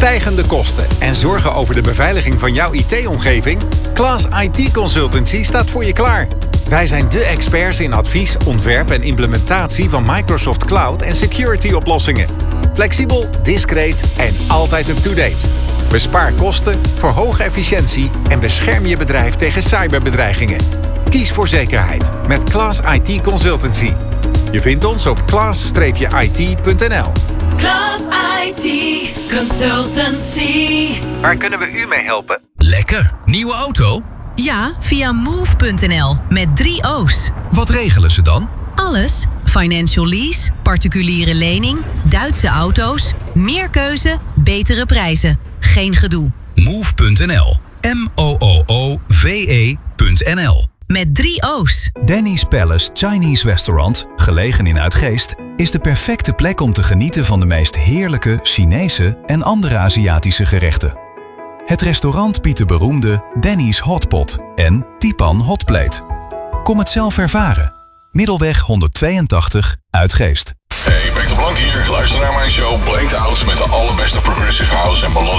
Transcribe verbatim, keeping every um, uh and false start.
Stijgende kosten en zorgen over de beveiliging van jouw I T-omgeving? Claas I T Consultancy staat voor je klaar. Wij zijn de experts in advies, ontwerp en implementatie van Microsoft Cloud en security oplossingen. Flexibel, discreet en altijd up-to-date. Bespaar kosten, verhoog efficiëntie en bescherm je bedrijf tegen cyberbedreigingen. Kies voor zekerheid met Claas I T Consultancy. Je vindt ons op claas I T punt n l. Claas I T Consultancy. Waar kunnen we u mee helpen? Lekker. Nieuwe auto? Ja, via move punt n l met drie O's. Wat regelen ze dan? Alles. Financial lease, particuliere lening, Duitse auto's, meer keuze, betere prijzen. Geen gedoe. move punt n l. M O O O V E punt n l. Met drie O's. Danny's Palace Chinese Restaurant, gelegen in Uitgeest, is de perfecte plek om te genieten van de meest heerlijke Chinese en andere Aziatische gerechten. Het restaurant biedt de beroemde Danny's Hotpot en Tipan Hotplate. Kom het zelf ervaren. Middelweg honderdtweeëntachtig, Uitgeest. Hey, Peter Blank hier. Luister naar mijn show Blanked Out met de allerbeste progressive house en melodic